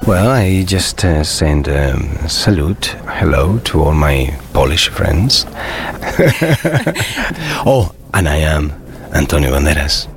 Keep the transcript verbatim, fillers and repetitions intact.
Well, I just uh, send um, salute, hello to all my Polish friends. Oh, and I am Antonio Banderas.